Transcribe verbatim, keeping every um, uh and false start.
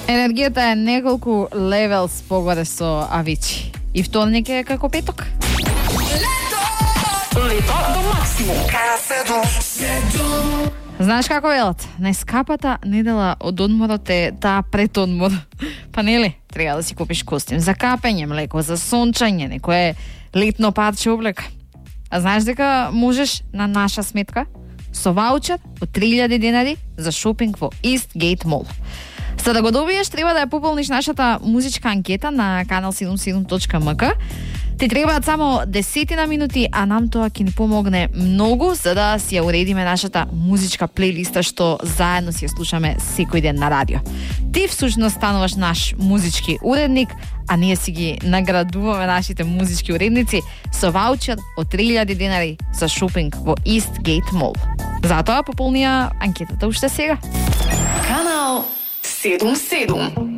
Енергијата е неколку левел спогоре со Авичи. И вторник е како петок. Лето до максимум. Знаеш како велат? Најскапата недела од одморот е таа пред одмор. Па нели? Треба да си купиш костим за капење, млеко за сончање, некое летно парче облека. А знаеш дека можеш на наша сметка со ваучер од три илјади денари за шопинг во Eastgate Mall. За да го добиеш, треба да ја пополниш нашата музичка анкета на канал седумдесет и седум точка ем ка. Ти требаат само десетина минути, а нам тоа ќе ни помогне многу за да си ја уредиме нашата музичка плейлиста што заедно си ја слушаме секој ден на радио. Ти всушност стануваш наш музички уредник, а ние си ги наградуваме нашите музички уредници со ваучер од три илјади денари за шопинг во Eastgate Mall. Затоа пополнија анкетата уште сега. Канал седумдесет и седум.